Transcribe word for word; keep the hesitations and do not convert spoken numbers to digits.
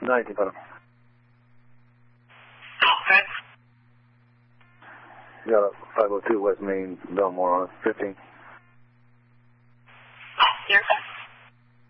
nineteen, pardon. Okay. You got a five oh two West Main, Belmore on it, fifteen.